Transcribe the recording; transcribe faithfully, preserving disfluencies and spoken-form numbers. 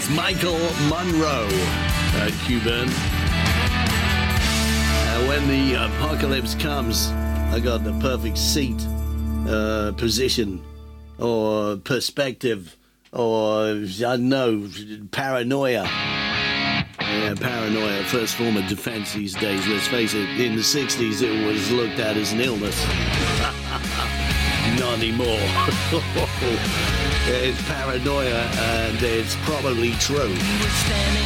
It's Michael Monroe, uh, Cuban. Uh, when the apocalypse comes, I got the perfect seat, uh, position, or perspective, or I don't know, paranoia. Yeah, paranoia, first form of defense these days. Let's face it, in the sixties it was looked at as an illness. Not anymore. It's paranoia, and it's probably true.